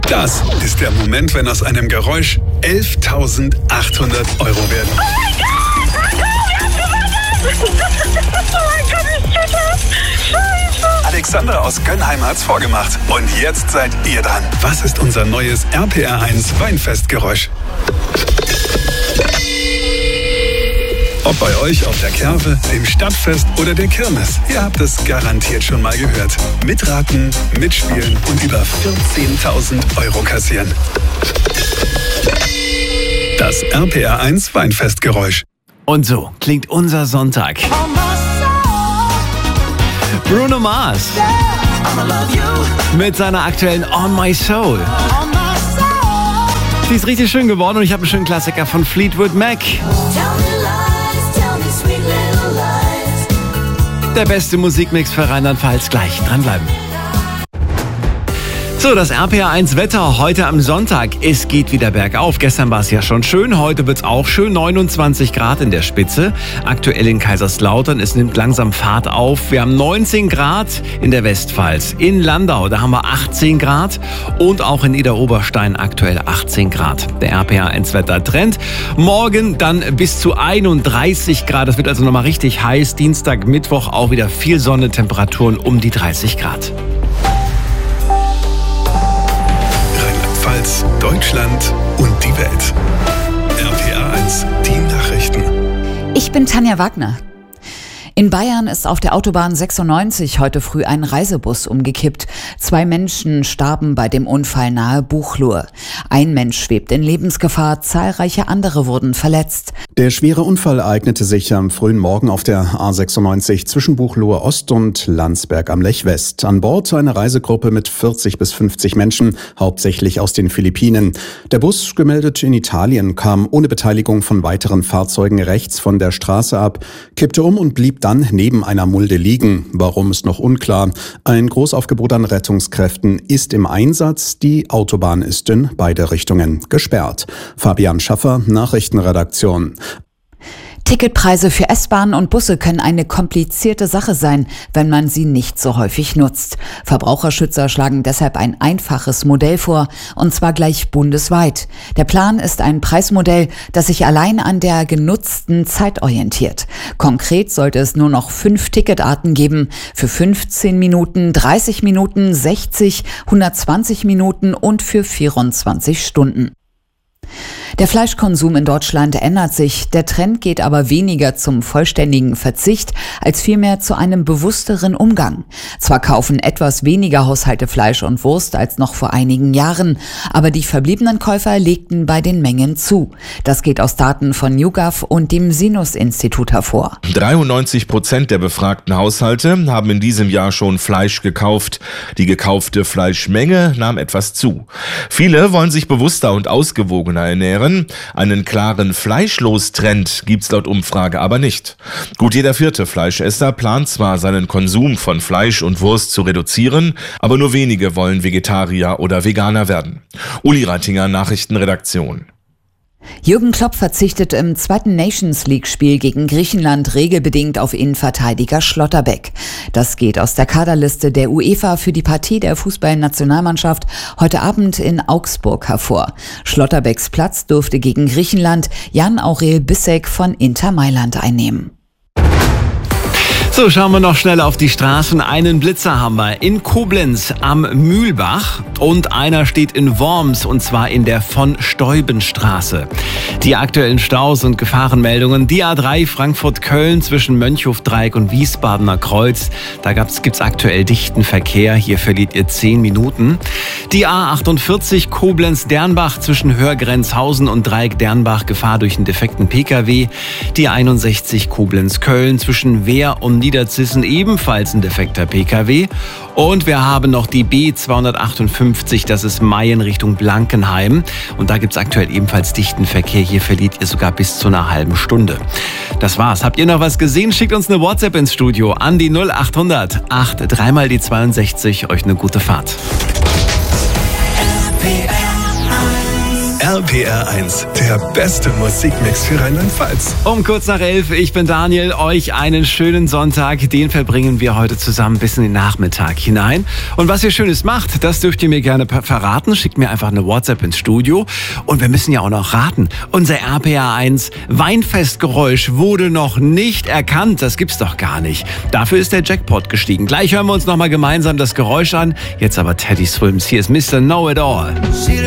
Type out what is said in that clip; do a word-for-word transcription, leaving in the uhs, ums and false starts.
Das ist der Moment, wenn aus einem Geräusch elftausendachthundert Euro werden. Oh mein Gott! Oh mein Gott, ich tue das! Scheiße! Alexandra aus Gönnheim hat's vorgemacht. Und jetzt seid ihr dran. Was ist unser neues R P R eins Weinfestgeräusch? Ob bei euch auf der Kerwe, dem Stadtfest oder der Kirmes, ihr habt es garantiert schon mal gehört. Mitraten, mitspielen und über vierzehntausend Euro kassieren. Das R P R eins Weinfestgeräusch. Und so klingt unser Sonntag. Bruno Mars mit seiner aktuellen On My Soul. Die ist richtig schön geworden und ich habe einen schönen Klassiker von Fleetwood Mac. Der beste Musikmix für Rheinland-Pfalz. Gleich dranbleiben. So, das R P R eins Wetter heute am Sonntag. Es geht wieder bergauf. Gestern war es ja schon schön, heute wird es auch schön. neunundzwanzig Grad in der Spitze. Aktuell in Kaiserslautern, es nimmt langsam Fahrt auf. Wir haben neunzehn Grad in der Westpfalz. In Landau, da haben wir achtzehn Grad. Und auch in Idar-Oberstein aktuell achtzehn Grad. Der R P R eins Wettertrend. Morgen dann bis zu einunddreißig Grad. Es wird also nochmal richtig heiß. Dienstag, Mittwoch auch wieder viel Sonne, Temperaturen um die dreißig Grad. Deutschland und die Welt. R P R eins, die Nachrichten. Ich bin Tanja Wagner. In Bayern ist auf der Autobahn sechsundneunzig heute früh ein Reisebus umgekippt. Zwei Menschen starben bei dem Unfall nahe Buchloe. Ein Mensch schwebt in Lebensgefahr, zahlreiche andere wurden verletzt. Der schwere Unfall ereignete sich am frühen Morgen auf der A sechsundneunzig zwischen Buchloe Ost und Landsberg am Lech West. An Bord eine Reisegruppe mit vierzig bis fünfzig Menschen, hauptsächlich aus den Philippinen. Der Bus, gemeldet in Italien, kam ohne Beteiligung von weiteren Fahrzeugen rechts von der Straße ab, kippte um und blieb dann neben einer Mulde liegen. Warum ist noch unklar. Ein Großaufgebot an Rettungskräften ist im Einsatz. Die Autobahn ist in beide Richtungen gesperrt. Fabian Schaffer, Nachrichtenredaktion. Ticketpreise für S-Bahnen und Busse können eine komplizierte Sache sein, wenn man sie nicht so häufig nutzt. Verbraucherschützer schlagen deshalb ein einfaches Modell vor, und zwar gleich bundesweit. Der Plan ist ein Preismodell, das sich allein an der genutzten Zeit orientiert. Konkret sollte es nur noch fünf Ticketarten geben, für fünfzehn Minuten, dreißig Minuten, sechzig, hundertzwanzig Minuten und für vierundzwanzig Stunden. Der Fleischkonsum in Deutschland ändert sich. Der Trend geht aber weniger zum vollständigen Verzicht, als vielmehr zu einem bewussteren Umgang. Zwar kaufen etwas weniger Haushalte Fleisch und Wurst als noch vor einigen Jahren, aber die verbliebenen Käufer legten bei den Mengen zu. Das geht aus Daten von YouGov und dem Sinus-Institut hervor. dreiundneunzig Prozent der befragten Haushalte haben in diesem Jahr schon Fleisch gekauft. Die gekaufte Fleischmenge nahm etwas zu. Viele wollen sich bewusster und ausgewogener ernähren. Einen klaren Fleischlos-Trend gibt's laut Umfrage aber nicht. Gut jeder vierte Fleischesser plant zwar, seinen Konsum von Fleisch und Wurst zu reduzieren, aber nur wenige wollen Vegetarier oder Veganer werden. Uli Reitinger, Nachrichtenredaktion. Jürgen Klopp verzichtet im zweiten Nations-League-Spiel gegen Griechenland regelbedingt auf Innenverteidiger Schlotterbeck. Das geht aus der Kaderliste der UEFA für die Partie der Fußballnationalmannschaft heute Abend in Augsburg hervor. Schlotterbecks Platz durfte gegen Griechenland Jan-Aurel Bissek von Inter Mailand einnehmen. So, schauen wir noch schnell auf die Straßen. Einen Blitzer haben wir in Koblenz am Mühlbach und einer steht in Worms, und zwar in der Von-Steuben-Straße. Die aktuellen Staus und Gefahrenmeldungen: die A drei Frankfurt-Köln zwischen Mönchhofdreieck und Wiesbadener Kreuz. Da gibt es aktuell dichten Verkehr. Hier verliert ihr zehn Minuten. Die A achtundvierzig Koblenz-Dernbach zwischen Hörgrenzhausen und Dreieck-Dernbach, Gefahr durch einen defekten Pkw. Die einundsechzig Koblenz-Köln zwischen Wehr und Niederzissen, ebenfalls ein defekter Pkw. Und wir haben noch die B zweihundertachtundfünfzig, das ist Mayen Richtung Blankenheim. Und da gibt es aktuell ebenfalls dichten Verkehr. Hier verliert ihr sogar bis zu einer halben Stunde. Das war's. Habt ihr noch was gesehen? Schickt uns eine WhatsApp ins Studio an die null achthundert acht drei mal die zweiundsechzig. Euch eine gute Fahrt. R R P R eins, der beste Musikmix für Rheinland-Pfalz. Um kurz nach elf, ich bin Daniel, euch einen schönen Sonntag, den verbringen wir heute zusammen bis in den Nachmittag hinein. Und was ihr Schönes macht, das dürft ihr mir gerne verraten, schickt mir einfach eine WhatsApp ins Studio. Und wir müssen ja auch noch raten, unser R P R eins Weinfestgeräusch wurde noch nicht erkannt, das gibt's doch gar nicht. Dafür ist der Jackpot gestiegen. Gleich hören wir uns nochmal gemeinsam das Geräusch an, jetzt aber Teddy Swims, hier ist Mister Know It All.